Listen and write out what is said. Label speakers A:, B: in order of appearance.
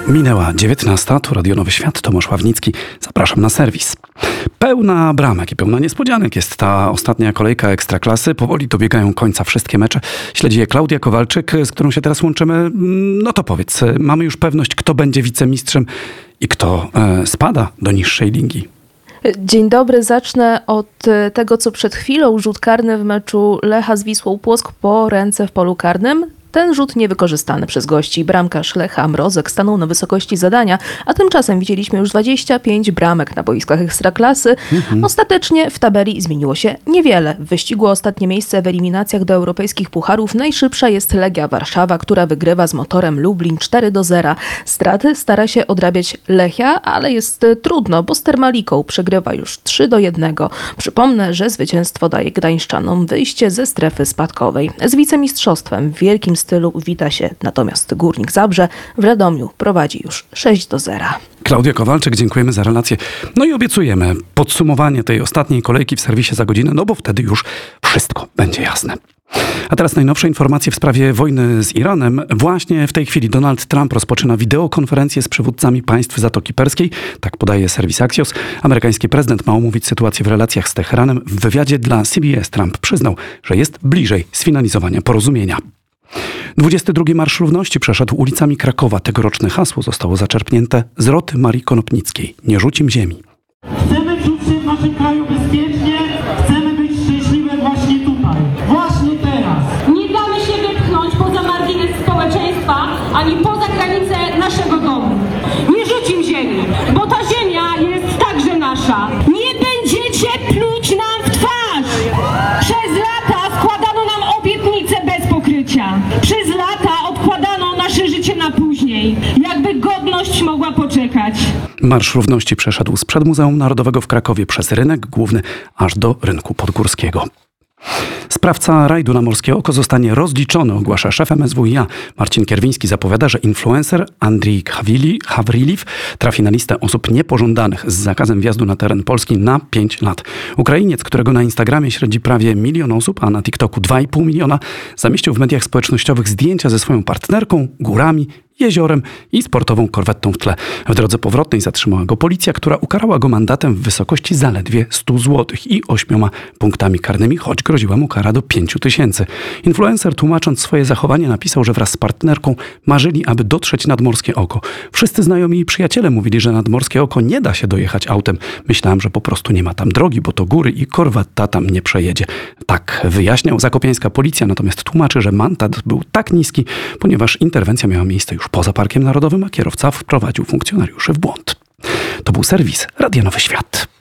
A: Minęła 19, tu Radio Nowy Świat, Tomasz Ławnicki. Zapraszam na serwis. Pełna bramek i pełna niespodzianek jest ta ostatnia kolejka Ekstraklasy. Powoli dobiegają końca wszystkie mecze. Śledzi je Klaudia Kowalczyk, z którą się teraz łączymy. No to powiedz, mamy już pewność, kto będzie wicemistrzem i kto spada do niższej ligi?
B: Dzień dobry, zacznę od tego, co przed chwilą. Rzut karny w meczu Lecha z Wisłą Płock po ręce w polu karnym. Ten rzut niewykorzystany przez gości. Bramkarz Lecha Mrozek stanął na wysokości zadania, a tymczasem widzieliśmy już 25 bramek na boiskach Ekstraklasy. Ostatecznie w tabeli zmieniło się niewiele. W wyścigu o ostatnie miejsce w eliminacjach do europejskich pucharów najszybsza jest Legia Warszawa, która wygrywa z Motorem Lublin 4-0. Straty stara się odrabiać Lechia, ale jest trudno, bo z Termaliką przegrywa już 3-1. Przypomnę, że zwycięstwo daje gdańszczanom wyjście ze strefy spadkowej. Z wicemistrzostwem w wielkim stylu wita się natomiast Górnik Zabrze. W Radomiu prowadzi już 6-0.
A: Klaudia Kowalczyk, dziękujemy za relację. No i obiecujemy podsumowanie tej ostatniej kolejki w serwisie za godzinę, no bo wtedy już wszystko będzie jasne. A teraz najnowsze informacje w sprawie wojny z Iranem. Właśnie w tej chwili Donald Trump rozpoczyna wideokonferencję z przywódcami państw Zatoki Perskiej. Tak podaje serwis Axios. Amerykański prezydent ma omówić sytuację w relacjach z Teheranem. W wywiadzie dla CBS Trump przyznał, że jest bliżej sfinalizowania porozumienia. 22. Marsz Równości przeszedł ulicami Krakowa. Tegoroczne hasło zostało zaczerpnięte z roty Marii Konopnickiej. Nie rzucim ziemi.
C: Chcemy czuć się w naszym kraju bezpiecznie, chcemy być szczęśliwe właśnie tutaj, właśnie teraz.
D: Nie damy się wypchnąć poza margines społeczeństwa, ani poza granice naszego domu. Nie rzucim ziemi, bo ta ziemia jest także nasza. Nie będziecie pluć nam w twarz. Przez lata składano nam obietnice bez pokrycia. Przez lata odkładano nasze życie na później, jakby godność mogła poczekać.
A: Marsz Równości przeszedł sprzed Muzeum Narodowego w Krakowie przez rynek główny aż do rynku Podgórskiego. Sprawca rajdu na Morskie Oko zostanie rozliczony, ogłasza szef MSWiA. Marcin Kierwiński zapowiada, że influencer Andrii Hawriliw trafi na listę osób niepożądanych z zakazem wjazdu na teren Polski na 5 lat. Ukrainiec, którego na Instagramie śledzi prawie 1 milion osób, a na TikToku 2,5 miliona, zamieścił w mediach społecznościowych zdjęcia ze swoją partnerką, górami, jeziorem i sportową korwettą w tle. W drodze powrotnej zatrzymała go policja, która ukarała go mandatem w wysokości zaledwie 100 zł i 8 punktami karnymi, choć groziła mu kara do 5 000. Influencer, tłumacząc swoje zachowanie, napisał, że wraz z partnerką marzyli, aby dotrzeć nad Morskie Oko. Wszyscy znajomi i przyjaciele mówili, że nad Morskie Oko nie da się dojechać autem. Myślałem, że po prostu nie ma tam drogi, bo to góry i korwetta tam nie przejedzie. Tak wyjaśniał zakopiańska policja, natomiast tłumaczy, że mandat był tak niski, ponieważ interwencja miała miejsce już poza Parkiem Narodowym, a kierowca wprowadził funkcjonariuszy w błąd. To był serwis Radia Nowy Świat.